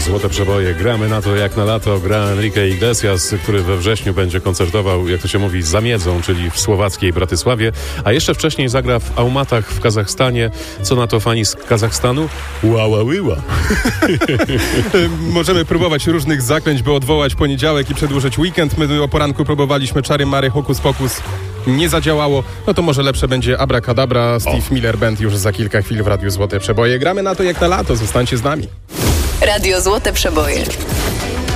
Złote Przeboje. Gramy na to jak na lato. Gra Enrique Iglesias, który we wrześniu będzie koncertował, jak to się mówi, za Miedzą, czyli w słowackiej Bratysławie. A jeszcze wcześniej zagra w Almatach w Kazachstanie. Co na to fani z Kazachstanu? Ła. Możemy próbować różnych zaklęć, by odwołać poniedziałek i przedłużyć weekend. My o poranku próbowaliśmy czary mary, hokus pokus. Nie zadziałało. No to może lepsze będzie Abracadabra, Steve Miller Band już za kilka chwil w Radiu Złote Przeboje. Gramy na to jak na lato. Zostańcie z nami. Radio Złote Przeboje.